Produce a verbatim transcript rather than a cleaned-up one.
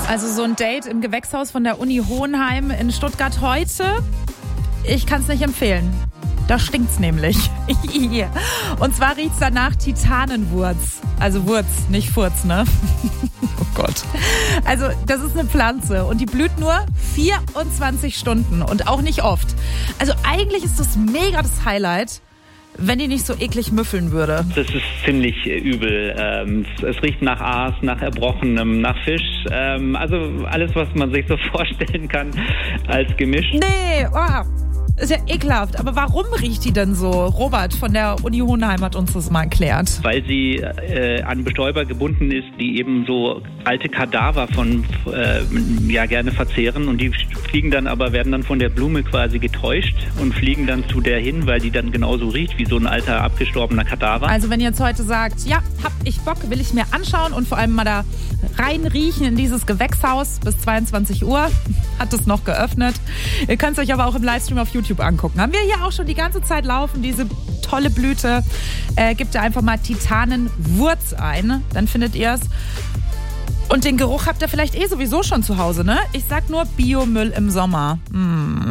Also so ein Date im Gewächshaus von der Uni Hohenheim in Stuttgart heute, ich kann es nicht empfehlen. Da stinkt's nämlich. Und zwar riecht's danach Titanenwurz. Also Wurz, nicht Furz, ne? Oh Gott. Also das ist eine Pflanze und die blüht nur vierundzwanzig Stunden und auch nicht oft. Also eigentlich ist das mega das Highlight, wenn die nicht so eklig müffeln würde. Das ist ziemlich übel. Ähm, es riecht nach Aas, nach Erbrochenem, nach Fisch. Ähm, also alles, was man sich so vorstellen kann als Gemisch. Nee, oh, ist ja ekelhaft. Aber warum riecht die denn so? Robert von der Uni Hohenheim hat uns das mal erklärt. Weil sie äh, an Bestäuber gebunden ist, die eben so alte Kadaver von äh, ja gerne verzehren und die fliegen dann aber, werden dann von der Blume quasi getäuscht und fliegen dann zu der hin, weil die dann genauso riecht wie so ein alter abgestorbener Kadaver. Also wenn ihr jetzt heute sagt, ja, hab ich Bock, will ich mir anschauen und vor allem mal da rein riechen in dieses Gewächshaus bis zweiundzwanzig Uhr, hat es noch geöffnet. Ihr könnt es euch aber auch im Livestream auf YouTube angucken. Haben wir hier auch schon die ganze Zeit laufen, diese tolle Blüte. Äh, gebt ihr einfach mal Titanenwurz ein, dann findet ihr es. Und den Geruch habt ihr vielleicht eh sowieso schon zu Hause, ne? Ich sag nur Biomüll im Sommer. Mm.